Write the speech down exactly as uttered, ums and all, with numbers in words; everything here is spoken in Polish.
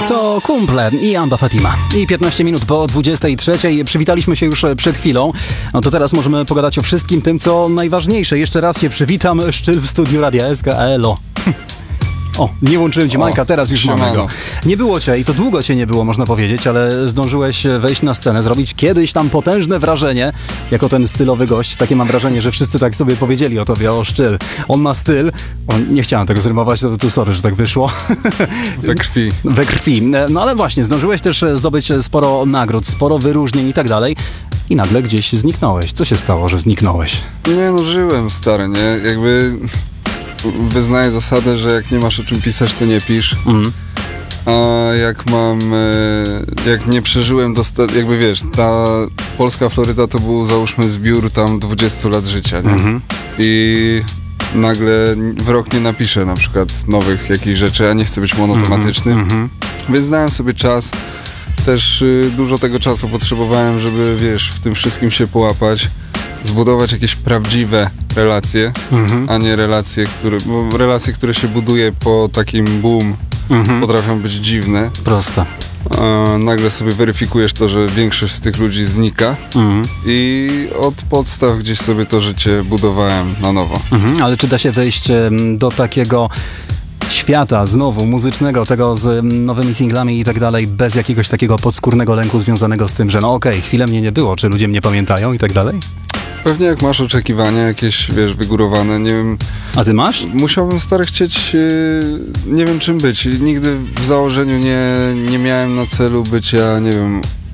To Kumple i Amba Fatima. I piętnaście minut po dwudziestej trzeciej. Przywitaliśmy się już przed chwilą. No to teraz możemy pogadać o wszystkim tym, co najważniejsze. Jeszcze raz się przywitam. Szczyl w studiu Radia S K. Elo. O, nie łączyłem cię, Majka, teraz już mamy go. Nie było cię i to długo cię nie było, można powiedzieć, ale zdążyłeś wejść na scenę, zrobić kiedyś tam potężne wrażenie, jako ten stylowy gość. Takie mam wrażenie, że wszyscy tak sobie powiedzieli o tobie, o Szczyl. On ma styl. O, nie chciałem tego zrymować, to, to sorry, że tak wyszło. We krwi. We krwi. No ale właśnie, zdążyłeś też zdobyć sporo nagród, sporo wyróżnień i tak dalej. I nagle gdzieś zniknąłeś. Co się stało, że zniknąłeś? Nie no, żyłem, stary, nie? Jakby... Wyznaję zasadę, że jak nie masz o czym pisać, to nie pisz. Mm. A jak mam, jak nie przeżyłem dosta- jakby wiesz, ta polska Floryda to był, załóżmy, zbiór tam dwudziestu lat życia, nie? Mm-hmm. I nagle w rok nie napiszę na przykład nowych jakichś rzeczy, ja nie chcę być monotematyczny, mm-hmm. Więc znałem sobie czas. Też y, dużo tego czasu potrzebowałem, żeby, wiesz, w tym wszystkim się połapać, zbudować jakieś prawdziwe relacje, mhm. a nie relacje, które, bo relacje, które się buduje po takim boom, mhm. potrafią być dziwne. Proste. A nagle sobie weryfikujesz to, że większość z tych ludzi znika mhm. i od podstaw gdzieś sobie to życie budowałem na nowo. Mhm. Ale czy da się wejść do takiego świata znowu muzycznego, tego z nowymi singlami i tak dalej, bez jakiegoś takiego podskórnego lęku związanego z tym, że no okej, okay, chwilę mnie nie było, czy ludzie mnie pamiętają i tak dalej? Pewnie jak masz oczekiwania jakieś, wiesz, wygórowane, nie wiem... A ty masz? Musiałbym, stary, chcieć, yy, nie wiem czym być. Nigdy w założeniu nie, nie miałem na celu bycia, nie wiem,